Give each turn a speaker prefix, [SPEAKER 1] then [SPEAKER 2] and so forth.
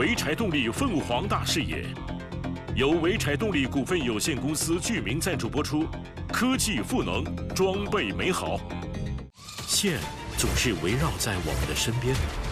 [SPEAKER 1] 潍柴动力凤凰大视野，由潍柴动力股份有限公司剧名赞助播出。科技赋能，装备美好。线总是围绕在我们的身边，